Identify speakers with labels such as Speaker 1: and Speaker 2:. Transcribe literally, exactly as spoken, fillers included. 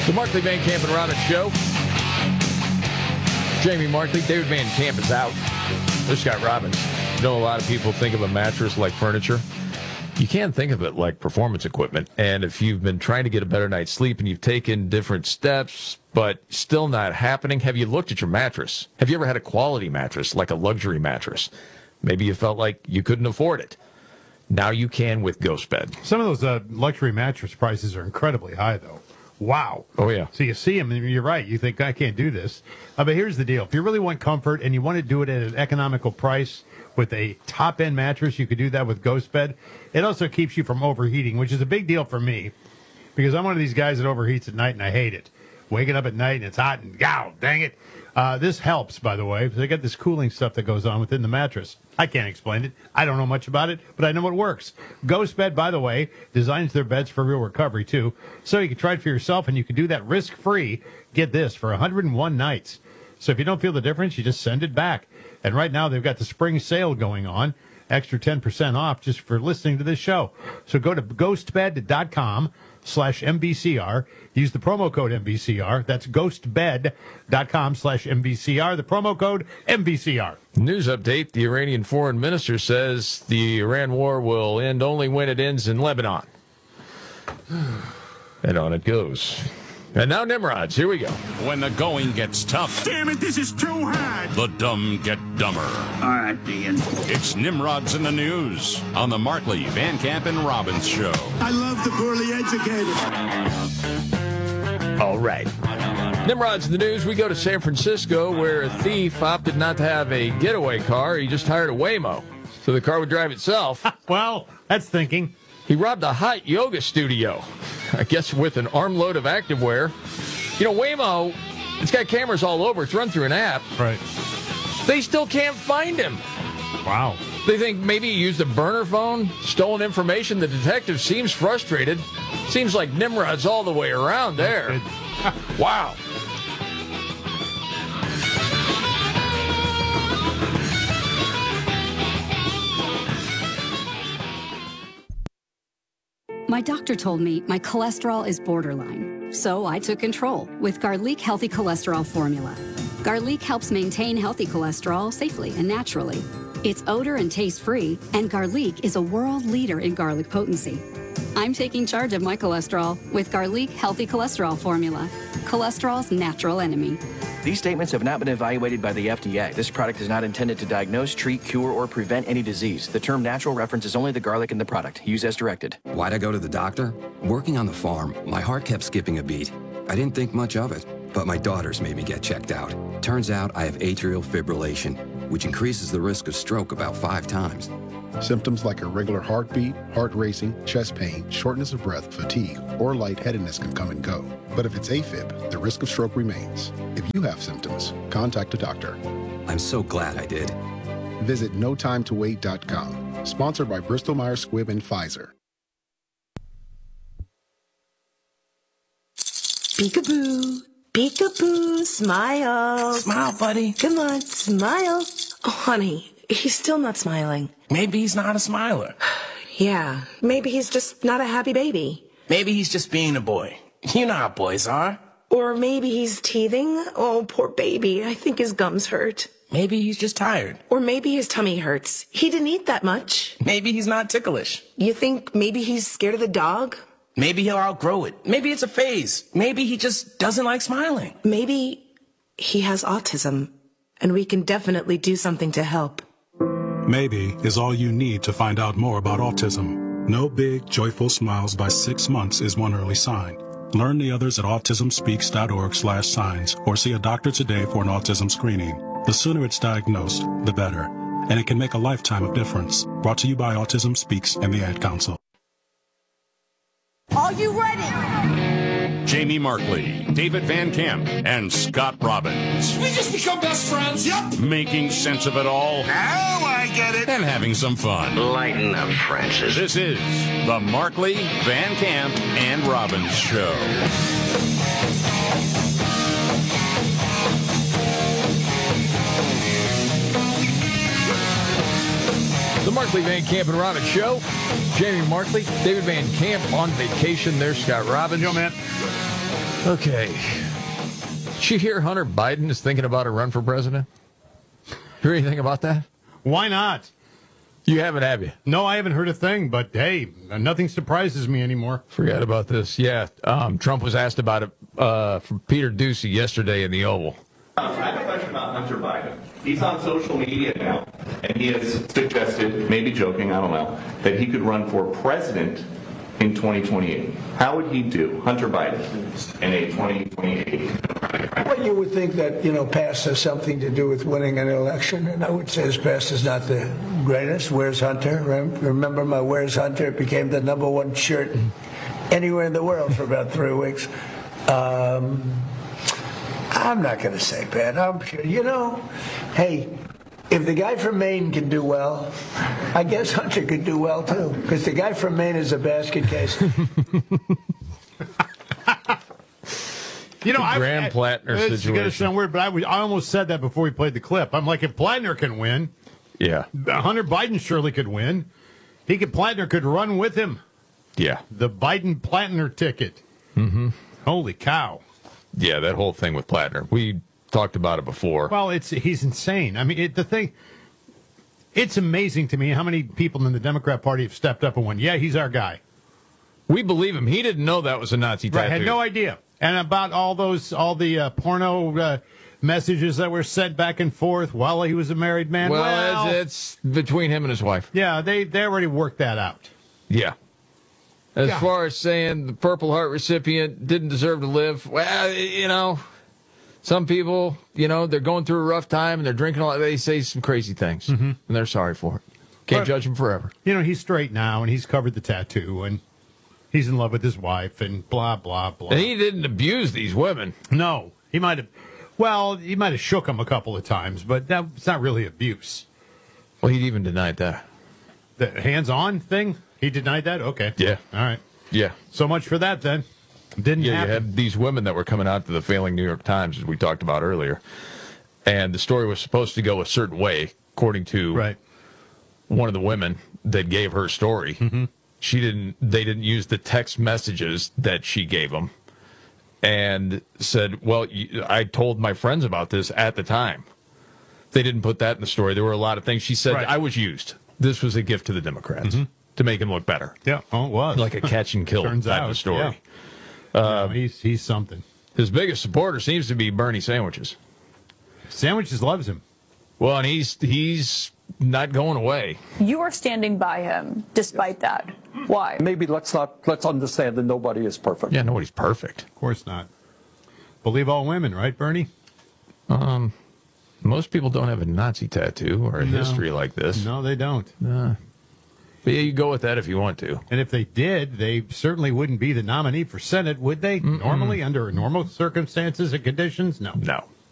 Speaker 1: The Markley, Van Camp, and Robbins Show. Jamie Markley, David Van Camp is out. There's Scott Robbins. You know, a lot of people think of a mattress like furniture. You can think of it like performance equipment. And if you've been trying to get a better night's sleep and you've taken different steps, but still not happening, have you looked at your mattress? Have you ever had a quality mattress, like a luxury mattress? Maybe you felt like you couldn't afford it. Now you can with GhostBed.
Speaker 2: Some of those uh, luxury mattress prices are incredibly high, though. Wow.
Speaker 1: Oh, yeah.
Speaker 2: So you see them, and you're right. You think, I can't do this. Uh, but here's the deal. If you really want comfort and you want to do it at an economical price with a top-end mattress, you could do that with GhostBed. It also keeps you from overheating, which is a big deal for me because I'm one of these guys that overheats at night, and I hate it. Waking up at night, and it's hot, and gow, dang it. Uh, this helps, by the way, because they got this cooling stuff that goes on within the mattress. I can't explain it. I don't know much about it, but I know it works. GhostBed, by the way, designs their beds for real recovery, too. So you can try it for yourself, and you can do that risk-free. Get this, for one hundred one nights. So if you don't feel the difference, you just send it back. And right now, they've got the spring sale going on. Extra ten percent off just for listening to this show. So go to ghostbed.com slash MBCR. Use the promo code M B C R. That's ghostbed.com slash MBCR. The promo code M B C R.
Speaker 1: News update. The Iranian foreign minister says the Iran war will end only when it ends in Lebanon. And on it goes. And now Nimrods. Here we go.
Speaker 3: When the going gets tough.
Speaker 4: Damn it, this is too hard.
Speaker 3: The dumb get dumber.
Speaker 4: All right, Ian.
Speaker 3: It's Nimrods in the News on the Markley, Van Camp, and Robbins Show.
Speaker 4: I love the poorly educated.
Speaker 1: All right. Nimrod's in the News. We go to San Francisco where a thief opted not to have a getaway car. He just hired a Waymo so the car would drive itself.
Speaker 2: Well, that's thinking.
Speaker 1: He robbed a hot yoga studio, I guess with an armload of activewear. You know, Waymo, it's got cameras all over. It's run through an app.
Speaker 2: Right.
Speaker 1: They still can't find him.
Speaker 2: Wow.
Speaker 1: They think maybe he used a burner phone, stolen information. The detective seems frustrated. Seems like Nimrod's all the way around there. Wow.
Speaker 5: My doctor told me my cholesterol is borderline, so I took control with Garlic Healthy Cholesterol Formula. Garlic helps maintain healthy cholesterol safely and naturally. It's odor and taste-free, and Garlic is a world leader in garlic potency. I'm taking charge of my cholesterol with Garlic Healthy Cholesterol Formula, cholesterol's natural enemy.
Speaker 6: These statements have not been evaluated by the F D A. This product is not intended to diagnose, treat, cure, or prevent any disease. The term natural references only the garlic in the product. Use as directed.
Speaker 7: Why'd I go to the doctor? Working on the farm, my heart kept skipping a beat. I didn't think much of it, but my daughters made me get checked out. Turns out I have atrial fibrillation, which increases the risk of stroke about five times.
Speaker 8: Symptoms like irregular heartbeat, heart racing, chest pain, shortness of breath, fatigue, or lightheadedness can come and go. But if it's AFib, the risk of stroke remains. If you have symptoms, contact a doctor.
Speaker 7: I'm so glad I did.
Speaker 8: Visit no time to wait dot com. Sponsored by Bristol Myers Squibb and Pfizer.
Speaker 9: Peekaboo. Peekaboo. Smile.
Speaker 10: Smile, buddy.
Speaker 9: Come on, smile. Oh, honey, he's still not smiling.
Speaker 10: Maybe he's not a smiler.
Speaker 9: Yeah, maybe he's just not a happy baby.
Speaker 10: Maybe he's just being a boy. You know how boys are.
Speaker 9: Or maybe he's teething. Oh, poor baby. I think his gums hurt.
Speaker 10: Maybe he's just tired.
Speaker 9: Or maybe his tummy hurts. He didn't eat that much.
Speaker 10: Maybe he's not ticklish.
Speaker 9: You think maybe he's scared of the dog?
Speaker 10: Maybe he'll outgrow it. Maybe it's a phase. Maybe he just doesn't like smiling.
Speaker 9: Maybe he has autism, and we can definitely do something to help.
Speaker 11: Maybe is all you need to find out more about autism. No big, joyful smiles by six months is one early sign. Learn the others at autism speaks dot org slash signs or see a doctor today for an autism screening. The sooner it's diagnosed, the better. And it can make a lifetime of difference. Brought to you by Autism Speaks and the Ad Council.
Speaker 12: Are you ready?
Speaker 3: Jamie Markley, David Van Camp, and Scott Robbins.
Speaker 4: We just become best friends. Yep.
Speaker 3: Making sense of it all.
Speaker 4: Now I get it.
Speaker 3: And having some fun.
Speaker 13: Lighten up, Francis.
Speaker 3: This is the Markley, Van Camp, and Robbins Show.
Speaker 1: The Markley, Van Camp, and Robbins Show. Jamie Markley, David Van Camp on vacation. There's Scott Robbins.
Speaker 2: Yo, man.
Speaker 1: Okay. Did you hear Hunter Biden is thinking about a run for president? Hear anything about that?
Speaker 2: Why not?
Speaker 1: You haven't, have you?
Speaker 2: No, I haven't heard a thing, but hey, nothing surprises me anymore.
Speaker 1: Forgot about this. Yeah, um, Trump was asked about it uh, from Peter Ducey yesterday in the Oval.
Speaker 13: I have a question about Hunter Biden. He's on social media now, and he has suggested, maybe joking, I don't know, that he could run for president in twenty twenty-eight. How would he do, Hunter Biden, in a twenty twenty-eight?
Speaker 14: Well, you would think that, you know, past has something to do with winning an election, and I would say his past is not the greatest. Where's Hunter? Remember my Where's Hunter? It became the number one shirt anywhere in the world for about three weeks. Um, I'm not going to say bad. I'm sure, you know, hey, if the guy from Maine can do well, I guess Hunter could do well, too, because the guy from Maine is a basket case.
Speaker 2: You know,
Speaker 1: Graham
Speaker 2: I,
Speaker 1: Plattner
Speaker 2: I, it's
Speaker 1: situation.
Speaker 2: going to sound weird, but I, was, I almost said that before we played the clip. I'm like, if Plattner can win,
Speaker 1: yeah,
Speaker 2: Hunter Biden surely could win. He could. Plattner could run with him.
Speaker 1: Yeah,
Speaker 2: the Biden-Plattner ticket.
Speaker 1: Mm-hmm.
Speaker 2: Holy cow!
Speaker 1: Yeah, that whole thing with Plattner. We talked about it before.
Speaker 2: Well, it's he's insane. I mean, it, the thing. It's amazing to me how many people in the Democrat Party have stepped up and went, "Yeah, he's our guy."
Speaker 1: We believe him. He didn't know that was a Nazi tattoo.
Speaker 2: Right, had no idea. And about all those, all the uh, porno uh, messages that were sent back and forth while he was a married man.
Speaker 1: Well,
Speaker 2: Well,
Speaker 1: it's, it's between him and his wife.
Speaker 2: Yeah, they, they already worked that out.
Speaker 1: Yeah. As
Speaker 2: Yeah.
Speaker 1: far as saying the Purple Heart recipient didn't deserve to live, well, you know, some people, you know, they're going through a rough time and they're drinking a lot. They say some crazy things,
Speaker 2: Mhm.
Speaker 1: and they're sorry for it. Can't
Speaker 2: But,
Speaker 1: judge them forever.
Speaker 2: You know, he's straight now, and he's covered the tattoo, and he's in love with his wife, and blah, blah, blah.
Speaker 1: And he didn't abuse these women.
Speaker 2: No, he might have. Well, he might have shook them a couple of times, but that's not really abuse.
Speaker 1: Well, he even denied that.
Speaker 2: The hands-on thing? He denied that? Okay.
Speaker 1: Yeah.
Speaker 2: All right.
Speaker 1: Yeah.
Speaker 2: So much for that, then. Didn't
Speaker 1: Yeah,
Speaker 2: happen.
Speaker 1: you had these women that were coming out to the failing New York Times, as we talked about earlier. And the story was supposed to go a certain way, according to
Speaker 2: right.
Speaker 1: one of the women that gave her story.
Speaker 2: Mm-hmm.
Speaker 1: She didn't. They didn't use the text messages that she gave them, and said, "Well, you, I told my friends about this at the time." They didn't put that in the story. There were a lot of things she said.
Speaker 2: Right.
Speaker 1: I was used. This was a gift to the Democrats
Speaker 2: Mhm.
Speaker 1: to make him look better.
Speaker 2: Yeah, oh, it was.
Speaker 1: Like a catch and kill
Speaker 2: Turns
Speaker 1: type
Speaker 2: out,
Speaker 1: of story.
Speaker 2: yeah.
Speaker 1: Uh,
Speaker 2: No, he's, he's something.
Speaker 1: His biggest supporter seems to be Bernie Sandwiches.
Speaker 2: Sandwiches loves him.
Speaker 1: Well, and he's he's not going away.
Speaker 15: You are standing by him despite that. Why?
Speaker 16: Maybe let's not let's understand that nobody is perfect.
Speaker 1: Yeah, nobody's perfect.
Speaker 2: Of course not. Believe all women, right, Bernie?
Speaker 1: Um, most people don't have a Nazi tattoo or a
Speaker 2: No.
Speaker 1: history like this.
Speaker 2: No, they don't.
Speaker 1: Uh, but yeah, you go with that if you want to.
Speaker 2: And if they did, they certainly wouldn't be the nominee for Senate, would they?
Speaker 1: Mm-mm.
Speaker 2: Normally, under normal circumstances and conditions? No.
Speaker 1: No.